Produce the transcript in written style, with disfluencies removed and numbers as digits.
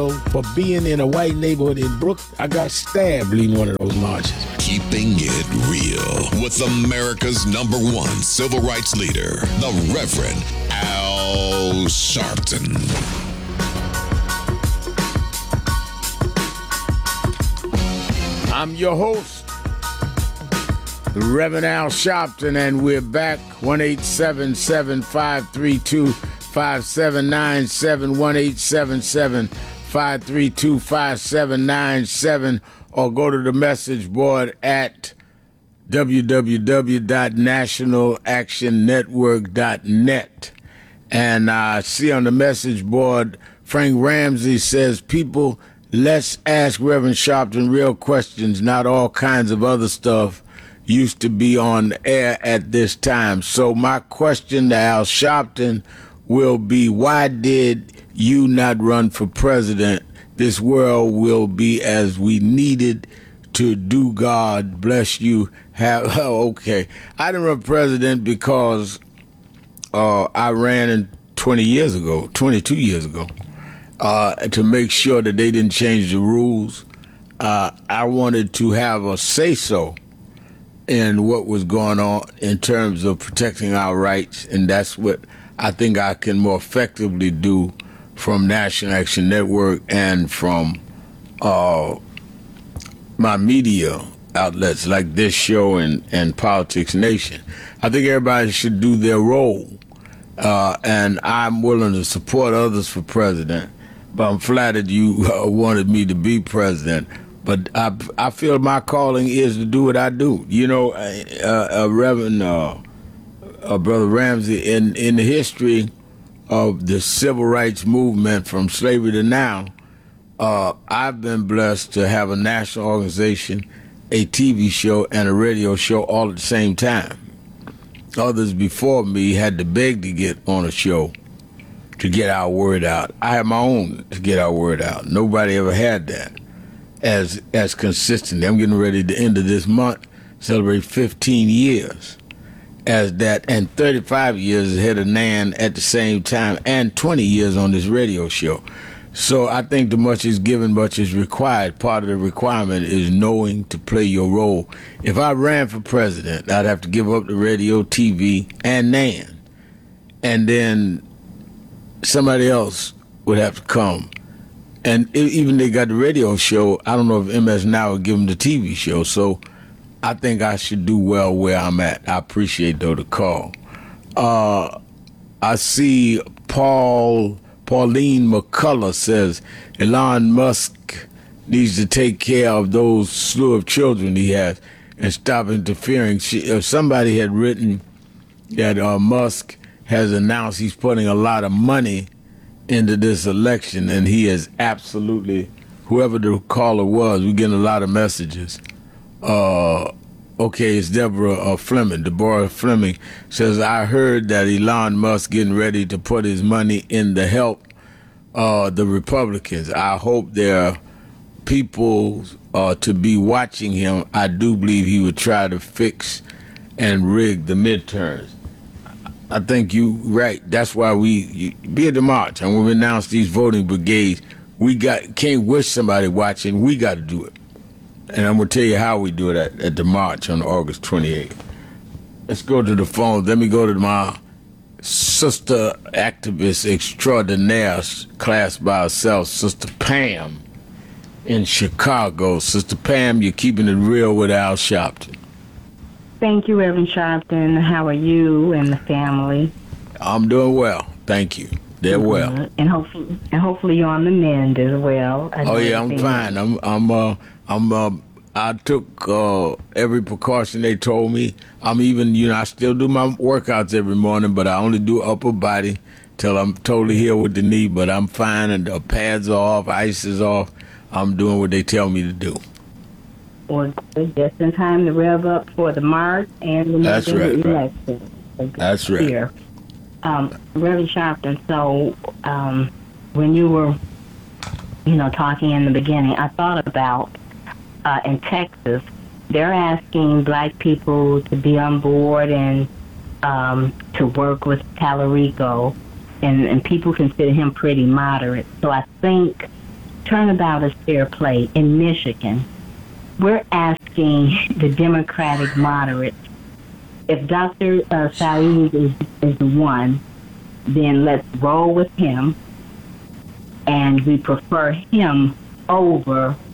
for being in a white neighborhood in Brooklyn. I got stabbed leading one of those marches. Keeping it real with America's #1 civil rights leader, the Reverend Al Sharpton. I'm your host, the Reverend Al Sharpton, and we're back. 1-877-532-5797, 1-877-532-5797, or go to the message board at www.nationalactionnetwork.net. And I see on the message board, Frank Ramsey says, people, let's ask Reverend Sharpton real questions, not all kinds of other stuff used to be on the air at this time. So my question to Al Sharpton will be, why did you not run for president? This world will be as we needed to do. God bless you. Okay. I didn't run for president because I ran 22 years ago, to make sure that they didn't change the rules. I wanted to have a say-so in what was going on in terms of protecting our rights, and that's what I think I can more effectively do from National Action Network and from my media outlets like this show and Politics Nation. I think everybody should do their role, and I'm willing to support others for president, but I'm flattered you wanted me to be president. But I feel my calling is to do what I do. You know, Reverend Brother Ramsey, in the history of the civil rights movement from slavery to now, I've been blessed to have a national organization, a TV show, and a radio show all at the same time. Others before me had to beg to get on a show to get our word out. I have my own to get our word out. Nobody ever had that as consistent. I'm getting ready to end of this month celebrate 15 years as that, and 35 years ahead of Nan at the same time, and 20 years on this radio show. So I think the much is given, much is required. Part of the requirement is knowing to play your role. If I ran for president, I'd have to give up the radio, TV, and Nan. And then somebody else would have to come. And even they got the radio show, I don't know if MS Now would give them the TV show. So I think I should do well where I'm at. I appreciate, though, the call. I see Pauline McCullough says Elon Musk needs to take care of those slew of children he has and stop interfering. Somebody had written that Musk has announced he's putting a lot of money into this election, and he is absolutely, whoever the caller was, we're getting a lot of messages. Okay, it's Deborah Fleming says, I heard that Elon Musk getting ready to put his money in to help the Republicans. I hope there are people to be watching him. I do believe he would try to fix and rig the midterms. I think you right. That's why we be at the march, and when we announce these voting brigades, can't wish somebody watching. We got to do it, and I'm gonna tell you how we do it at the march on August 28th. Let's go to the phone. Let me go to my sister activist extraordinaire, class by herself, Sister Pam in Chicago. Sister Pam, you're keeping it real with Al Sharpton. Thank you, Reverend Sharpton. How are you and the family? I'm doing well, thank you. They're well, and hopefully you're on the mend as well. Oh yeah, I'm fine. I took every precaution they told me. I'm even, I still do my workouts every morning, but I only do upper body till I'm totally healed with the knee. But I'm fine, and the pads are off, ice is off. I'm doing what they tell me to do. Well, just in time to rev up for the march and the election. That's right. Here. Reverend Sharpton, so when you were, talking in the beginning, I thought about in Texas, they're asking black people to be on board and to work with Tallarico, and people consider him pretty moderate. So I think turnabout is fair play. In Michigan, we're asking the Democratic moderates, if Dr. Saeed is the one, then let's roll with him, and we prefer him over